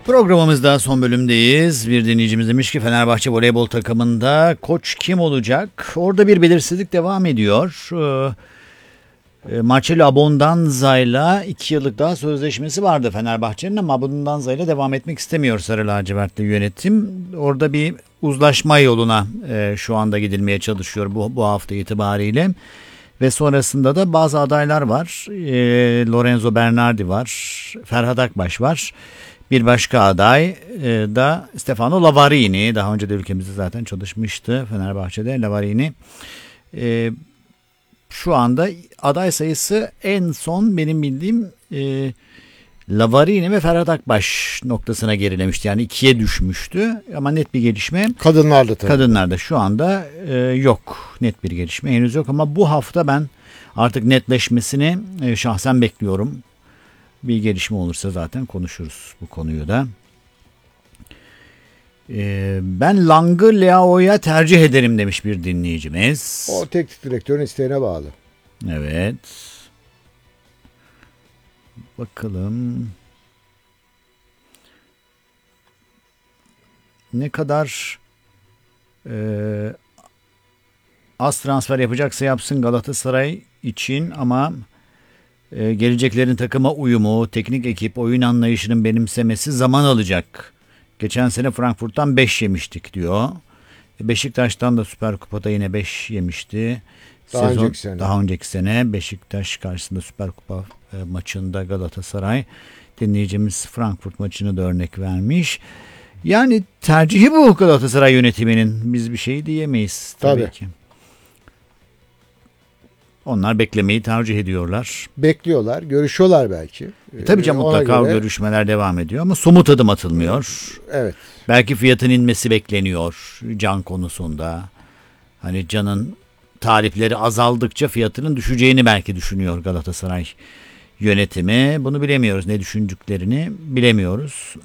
Programımızda son bölümdeyiz. Bir dinleyicimiz demiş ki Fenerbahçe voleybol takımında koç kim olacak? Orada bir belirsizlik devam ediyor. Marcelo Abondanza'yla 2 yıllık daha sözleşmesi vardı Fenerbahçe'nin ama Abondanza'yla devam etmek istemiyor Sarı Lacivertli yönetim. Orada bir uzlaşma yoluna şu anda gidilmeye çalışıyor bu hafta itibariyle. Ve sonrasında da bazı adaylar var. Lorenzo Bernardi var. Ferhat Akbaş var. Bir başka aday da Stefano Lavarini. Daha önce de ülkemizde zaten çalışmıştı Fenerbahçe'de Lavarini. Şu anda aday sayısı en son benim bildiğim Lavarini ve Ferhat Akbaş noktasına gerilemişti. Yani 2'ye düşmüştü ama net bir gelişme. Kadınlarda tabii. Kadınlarda şu anda yok. Net bir gelişme henüz yok ama bu hafta ben artık netleşmesini şahsen bekliyorum. Bir gelişme olursa zaten konuşuruz bu konuyu da. Ben Lang'ı Leao'ya tercih ederim demiş bir dinleyicimiz. O teknik direktörün isteğine bağlı. Evet. Bakalım. Ne kadar az transfer yapacaksa yapsın Galatasaray için ama geleceklerin takıma uyumu, teknik ekip, oyun anlayışının benimsemesi zaman alacak. Geçen sene Frankfurt'tan 5 yemiştik diyor. Beşiktaş'tan da Süper Kupa'da yine 5 yemişti. Daha önceki sene Beşiktaş karşısında Süper Kupa maçında Galatasaray. Dinleyicimiz Frankfurt maçını da örnek vermiş. Yani tercihi bu Galatasaray yönetiminin. Biz bir şey diyemeyiz tabii ki. Onlar beklemeyi tercih ediyorlar. Bekliyorlar, görüşüyorlar belki. Tabii canım mutlaka görüşmeler devam ediyor ama somut adım atılmıyor. Evet. Belki fiyatın inmesi bekleniyor can konusunda. Hani canın talipleri azaldıkça fiyatının düşeceğini belki düşünüyor Galatasaray yönetimi. Bunu bilemiyoruz. Ne düşündüklerini bilemiyoruz.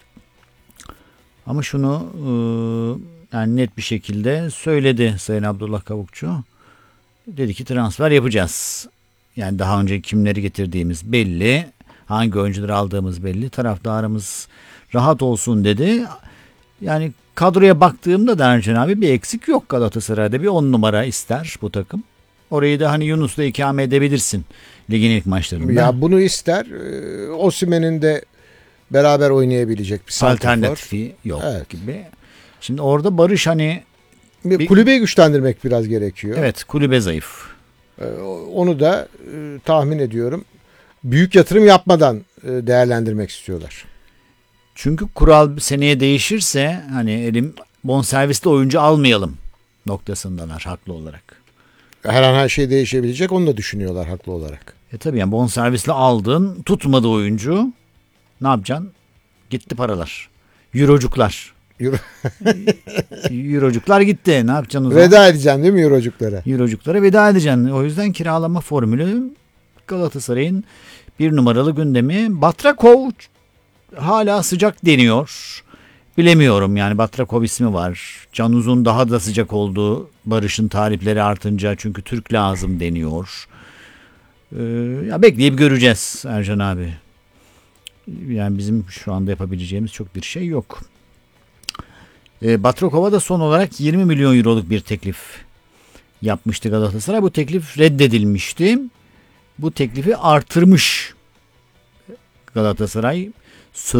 Ama şunu yani net bir şekilde söyledi Sayın Abdullah Kavukçu. Dedi ki transfer yapacağız. Yani daha önce kimleri getirdiğimiz belli. Hangi oyuncuları aldığımız belli. Taraftarımız rahat olsun dedi. Yani kadroya baktığımda da Ercan abi bir eksik yok Galatasaray'da. Bir 10 numara ister bu takım. Orayı da hani Yunus'la ikame edebilirsin ligin ilk maçlarında. Ya bunu ister. Osimhen'in de beraber oynayabilecek bir alternatifi yok gibi. Şimdi orada Barış hani kulübeyi güçlendirmek biraz gerekiyor. Evet, kulübe zayıf. Onu da tahmin ediyorum büyük yatırım yapmadan değerlendirmek istiyorlar. Çünkü kural seneye değişirse hani bonservisli oyuncu almayalım noktasındalar haklı olarak. Her şey değişebilecek, onu da düşünüyorlar haklı olarak. Tabii yani bonservisli aldın, tutmadı oyuncu. Ne yapacaksın? Gitti paralar. Eurocuklar. Eurocuklar gitti. Ne yapacaksın o zaman? Veda edeceksin değil mi Eurocuklara? Eurocuklara veda edeceksin. O yüzden kiralama formülü Galatasaray'ın bir numaralı gündemi. Batrakov hala sıcak deniyor. Bilemiyorum yani Batrakov ismi var. Can Uzun daha da sıcak oldu. Barış'ın talipleri artınca çünkü Türk lazım deniyor. Ya bekleyip göreceğiz Ercan abi. Yani bizim şu anda yapabileceğimiz çok bir şey yok. Batrakov'a da son olarak 20 milyon euroluk bir teklif yapmıştı Galatasaray. Bu teklif reddedilmişti. Bu teklifi artırmış Galatasaray.